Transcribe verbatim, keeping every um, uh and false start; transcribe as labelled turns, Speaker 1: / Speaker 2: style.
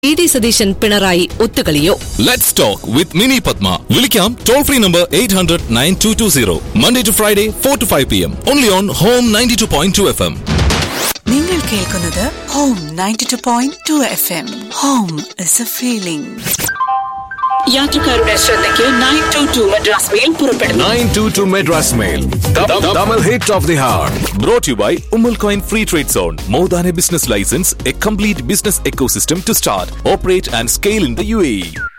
Speaker 1: E D Satheesan Pinarayi ഒത്തുകളിയോ?
Speaker 2: Let's talk with Mini Padma. Vilikam toll free number eight hundred nine two two zero. Monday to Friday four to five p m. Only on Home ninety-two point two F M.
Speaker 3: നിങ്ങൾ കേൾക്കുന്നത് Home ninety-two point two F M. Home is a feeling. യാത്രക്കാരുടെ ശ്രദ്ധയ്ക്ക് nine two two Madras Mail പുറപ്പെടുന്നു.
Speaker 2: nine two two Madras Mail. Double hit of the heart. Brought to you by Umal Coin Free Trade Zone. More than a business license, a complete business ecosystem to start, operate and scale in the U A E.